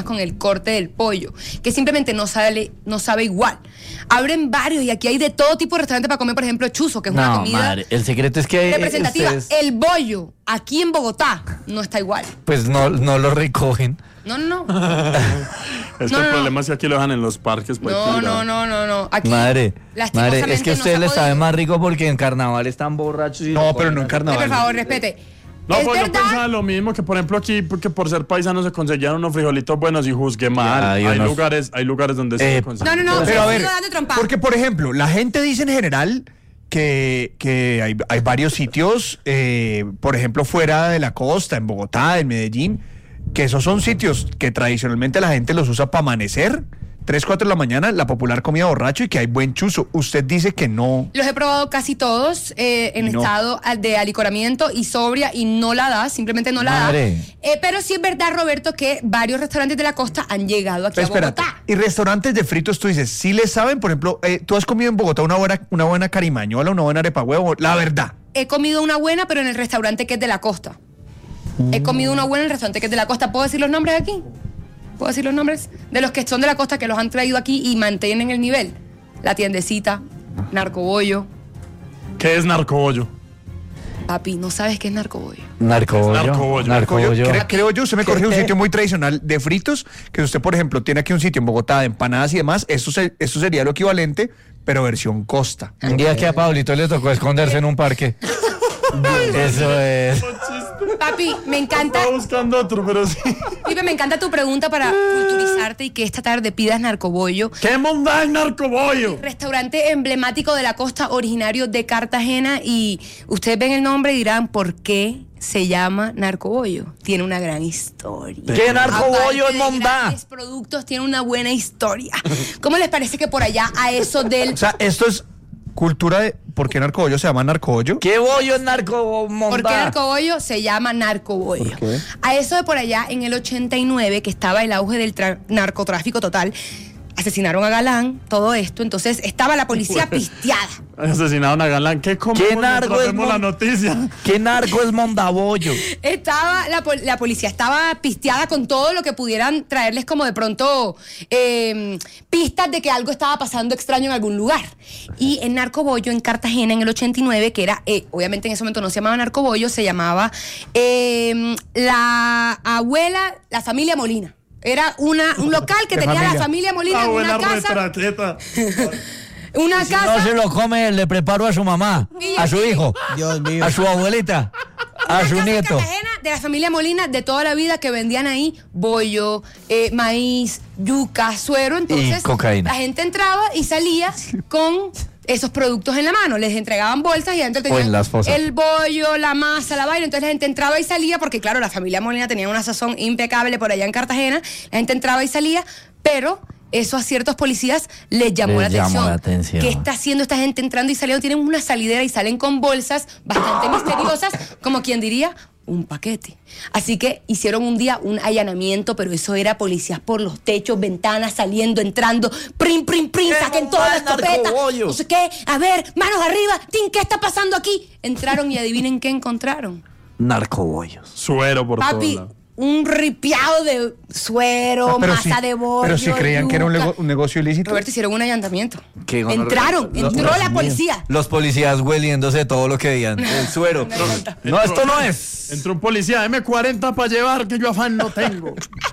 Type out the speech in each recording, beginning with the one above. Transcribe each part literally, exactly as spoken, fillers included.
con el corte del pollo, que simplemente no sabe, no sabe igual. Abren varios y aquí hay de todo tipo de restaurantes para comer, por ejemplo, chuzo, que es no, una comida madre, el secreto es que representativa. Ustedes... El bollo aquí en Bogotá no está igual. Pues no, no lo recogen. No, no, no. Es que no, el no, problema no. es que aquí lo dejan en los parques. Pues, No, no, no, no, no. Aquí, madre, madre, es que a no ustedes se les ha sabe podido. más rico porque en carnaval están borrachos. Y No, pero no en carnaval. Ay, por favor, respete. No, es pues yo verdad. pensaba lo mismo, que por ejemplo aquí, porque por ser paisano se conseguían unos frijolitos buenos y juzgué mal. Ya, hay, unos... lugares, hay lugares donde eh, se consiguen. No, no, no, pero a ver, dando trompa. porque por ejemplo, la gente dice en general que, que hay, hay varios sitios, eh, por ejemplo, fuera de la costa, en Bogotá, en Medellín, que esos son sitios que tradicionalmente la gente los usa para amanecer, tres, cuatro de la mañana, la popular comida borracho, y que hay buen chuzo. Usted dice que no. Los he probado casi todos eh, en No. estado de alicoramiento y sobria y no la da, simplemente no la Madre. da. Eh, pero sí es verdad, Roberto, que varios restaurantes de la costa han llegado aquí Pero a espérate, Bogotá. y restaurantes de fritos, tú dices, ¿sí le saben? Por ejemplo, eh, tú has comido en Bogotá una buena, una buena carimañola, una buena arepa huevo, la verdad. He comido una buena, pero en el restaurante que es de la costa. He comido una buena en el restaurante que es de la costa. ¿Puedo decir los nombres aquí? ¿Puedo decir los nombres? De los que son de la costa, que los han traído aquí y mantienen el nivel. La Tiendecita, Narcobollo. ¿Qué es narcobollo? Papi, ¿no sabes qué es Narcobollo? Narcobollo. Narcobollo. Narcobollo. Yo, cre- creo yo, usted me corrige, un sitio muy tradicional de fritos, que usted, por ejemplo, tiene aquí un sitio en Bogotá de empanadas y demás, esto, se, esto sería lo equivalente, pero versión costa. Un día que a Pablito le tocó esconderse en un parque. Eso es. Papi, me encanta. Estaba buscando otro, pero sí. Pipe, me encanta tu pregunta para culturizarte y que esta tarde pidas Narcobollo. ¿Qué monda es narcobollo? Restaurante emblemático de la costa, originario de Cartagena, y ustedes ven el nombre y dirán ¿por qué se llama Narcobollo? Tiene una gran historia. ¿Qué narcobollo Aparte es de mondá? grandes productos, tiene una buena historia. ¿Cómo les parece que por allá a eso del... O sea, esto es cultura de... ¿Por qué narcobollo se llama narcobollo? ¿Qué bollo es narcomondá? ¿Por qué Narcobollo se llama Narcobollo? A eso de por allá en el ochenta y nueve, que estaba el auge del tra- narcotráfico total, asesinaron a Galán, todo esto, entonces estaba la policía pisteada. Asesinaron a Galán. ¿Qué comemos ¿Qué narco mientras es vemos mon- la noticia? ¿Qué narco es mondabollo? Estaba la, pol- la policía estaba pisteada con todo lo que pudieran traerles como de pronto eh, pistas de que algo estaba pasando extraño en algún lugar. Y en Narcobollo, en Cartagena, en el ochenta y nueve, que era, eh, obviamente en ese momento no se llamaba Narcobollo, se llamaba eh, la abuela, la familia Molina. Era una, un local que ¿Qué tenía familia? la familia Molina La en buena una casa. retrateta. Una Si casa. no se lo come, le preparo a su mamá, a su hijo, Dios mío. a su abuelita, a Una su casa nieto. cartagena de la familia Molina de toda la vida, que vendían ahí bollo, eh, maíz, yuca, suero. Entonces Y cocaína. la gente entraba y salía con esos productos en la mano. Les entregaban bolsas y adentro O en tenían las fosas. el bollo, la masa, la vaina. Entonces la gente entraba y salía porque, claro, la familia Molina tenía una sazón impecable por allá en Cartagena. La gente entraba y salía, pero eso a ciertos policías les llamó, Les la, llamó atención. la atención. ¿Qué está haciendo esta gente entrando y saliendo? Tienen una salidera y salen con bolsas bastante misteriosas, como quien diría, un paquete. Así que hicieron un día un allanamiento, pero eso era policías por los techos, ventanas, saliendo, entrando, prim, prim, prim, ¡Qué saquen toda la bombada, escopeta, narcobollo! no sé qué, a ver, manos arriba, tin, ¿qué está pasando aquí? Entraron y adivinen qué encontraron. Narcobollos. Suero por todos Papi, lados. un ripiado de suero, Ah, pero masa si- de bollo, Pero si creían que era un, yuca. nego- un negocio ilícito. Roberto, hicieron un allanamiento. Qué gonorrea. Entraron, Los- entró los- la policía. Los policías hueliéndose todo lo que veían. El suero. No, esto no es. Entró un policía, eme cuarenta para llevar, que yo afán no tengo.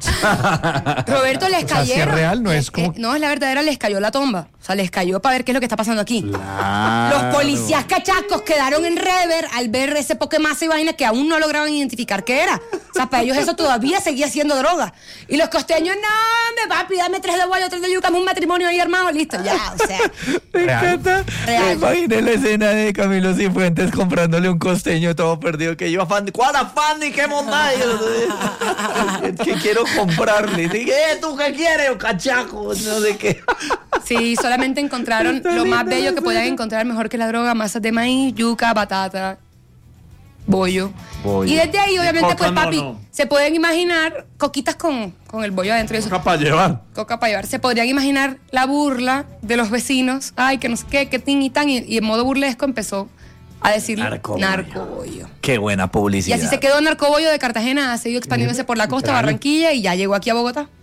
Roberto, les O sea, si es cayeron. real, no es Eh, como- eh, no, es la verdadera, les cayó la tomba. O sea, les cayó para ver qué es lo que está pasando aquí. Los policías cachacos quedaron en rever al ver ese poquemasa y vaina que aún no lograban identificar qué era. O sea, para ellos eso todavía seguía siendo droga. Y los costeños, no, me papi, dame tres de bollo, tres de yuca, un matrimonio ahí armado, listo, ya, o sea. Me Real. encanta. Real. Me imaginé la escena de Camilo Cifuentes comprándole un costeño todo perdido que yo afán. ¿Cuál afán ni qué montaña? Que quiero comprarle. Dije, ¿eh, tú qué quieres, cachaco? No sé qué. Sí, solamente encontraron lo más bello que podían encontrar, mejor que la droga, masas de maíz, yuca, batata, bollo. Bollo. Y desde ahí, obviamente, Coca pues, no, papi, no. se pueden imaginar coquitas con, con el bollo adentro y eso. Coca para llevar. Coca para llevar. Se podrían imaginar la burla de los vecinos. Ay, que no sé qué, que tin y tan. Y, y en modo burlesco empezó a decirle Narcobollo. narcobollo. Qué buena Y publicidad. así se quedó Narcobollo de Cartagena, ha seguido expandiéndose por la costa, Literal. Barranquilla, y ya llegó aquí a Bogotá.